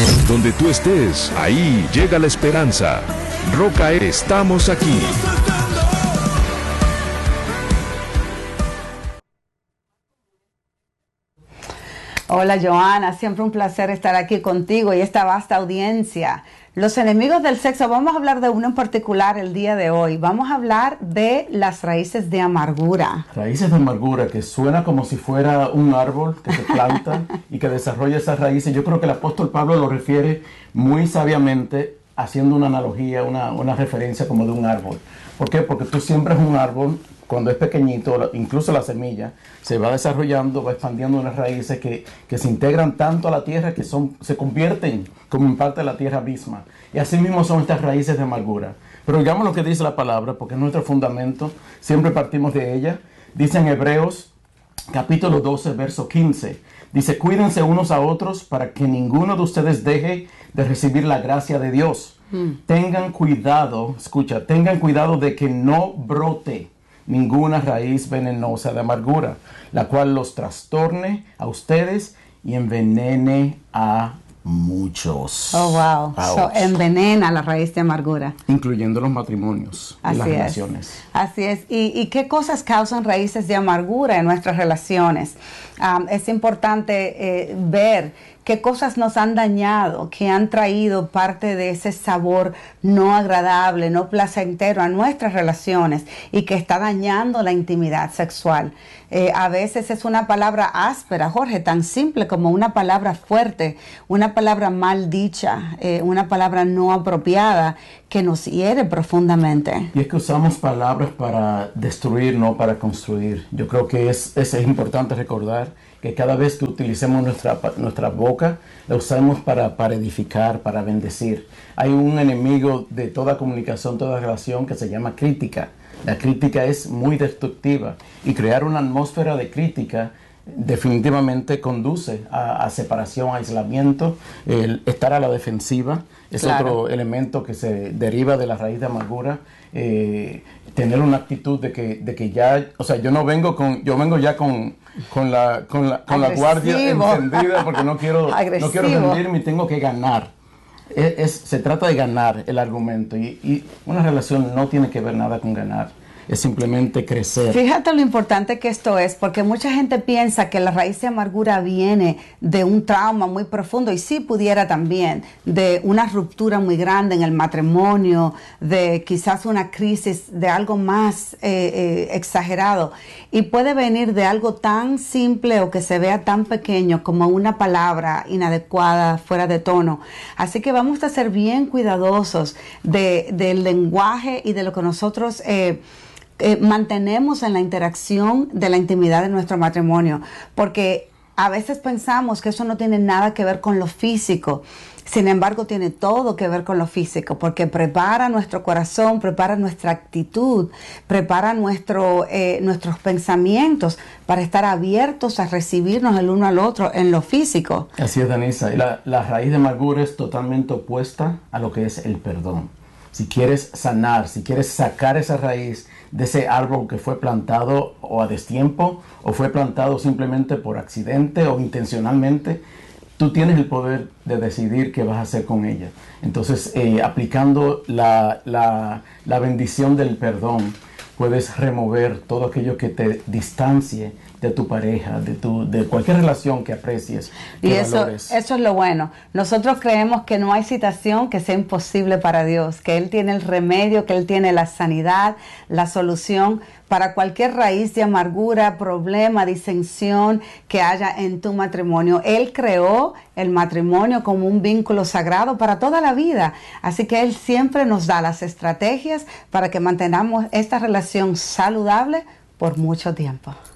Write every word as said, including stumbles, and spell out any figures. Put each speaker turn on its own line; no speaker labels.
Donde tú estés, ahí llega la esperanza. Roca, estamos aquí.
Hola Joana, siempre un placer estar aquí contigo y esta vasta audiencia. Los enemigos del sexo, vamos a hablar de uno en particular el día de hoy. Vamos a hablar de las raíces de amargura.
Raíces de amargura, que suena como si fuera un árbol que se planta y que desarrolla esas raíces. Yo creo que el apóstol Pablo lo refiere muy sabiamente, haciendo una analogía, una, una referencia como de un árbol. ¿Por qué? Porque tú siembras un árbol. Cuando es pequeñito, incluso la semilla se va desarrollando, va expandiendo unas raíces que, que se integran tanto a la tierra que son, se convierten como en parte de la tierra misma. Y así mismo son estas raíces de amargura. Pero digamos lo que dice la palabra, porque es nuestro fundamento, siempre partimos de ella. Dice en Hebreos, capítulo doce, verso quince. Dice, cuídense unos a otros para que ninguno de ustedes deje de recibir la gracia de Dios. Mm. Tengan cuidado, escucha, tengan cuidado de que no brote ninguna raíz venenosa de amargura, la cual los trastorne a ustedes y envenene a muchos.
Oh, wow. So, envenena la raíz de amargura.
Incluyendo los matrimonios y
Así
las
es.
relaciones.
Así es. ¿Y, y qué cosas causan raíces de amargura en nuestras relaciones? Um, es importante eh, ver qué cosas nos han dañado, que han traído parte de ese sabor no agradable, no placentero a nuestras relaciones y que está dañando la intimidad sexual. Eh, a veces es una palabra áspera, Jorge, tan simple como una palabra fuerte, una palabra mal dicha, eh, una palabra no apropiada que nos hiere profundamente.
Y es que usamos palabras para destruir, no para construir. Yo creo que es, es, es importante recordar que cada vez que utilicemos nuestra, nuestra boca, la usamos para, para edificar, para bendecir. Hay un enemigo de toda comunicación, toda relación, que se llama crítica. La crítica es muy destructiva y crear una atmósfera de crítica definitivamente conduce a, a separación, a aislamiento, el estar a la defensiva. Es claro. Otro elemento que se deriva de la raíz de amargura. Eh, tener una actitud de que, de que ya, o sea, yo no vengo con, yo vengo ya con, con la, con la, con la guardia encendida porque no quiero, no quiero rendirme y tengo que ganar. Es, es, se trata de ganar el argumento y, y una relación no tiene que ver nada con ganar. Es simplemente crecer.
Fíjate lo importante que esto es, porque mucha gente piensa que la raíz de amargura viene de un trauma muy profundo, y sí pudiera también, de una ruptura muy grande en el matrimonio, de quizás una crisis, de algo más eh, eh, exagerado, y puede venir de algo tan simple o que se vea tan pequeño como una palabra inadecuada, fuera de tono. Así que vamos a ser bien cuidadosos de, del lenguaje y de lo que nosotros eh, Eh, mantenemos en la interacción de la intimidad de nuestro matrimonio, porque a veces pensamos que eso no tiene nada que ver con lo físico. Sin embargo, tiene todo que ver con lo físico, porque prepara nuestro corazón, prepara nuestra actitud, prepara nuestro, eh, nuestros pensamientos para estar abiertos a recibirnos el uno al otro en lo físico.
Así es, Danisa. La, la raíz de amargura es totalmente opuesta a lo que es el perdón. Si quieres sanar, si quieres sacar esa raíz de ese árbol que fue plantado o a destiempo, o fue plantado simplemente por accidente o intencionalmente, tú tienes el poder de decidir qué vas a hacer con ella. Entonces, eh, aplicando la, la, la bendición del perdón, puedes remover todo aquello que te distancie de tu pareja, de tu de cualquier relación que aprecies, que
y eso,
valores.
Eso es lo bueno. Nosotros creemos que no hay situación que sea imposible para Dios, que Él tiene el remedio, que Él tiene la sanidad, la solución para cualquier raíz de amargura, problema, disensión que haya en tu matrimonio. Él creó el matrimonio como un vínculo sagrado para toda la vida. Así que Él siempre nos da las estrategias para que mantengamos esta relación saludable por mucho tiempo.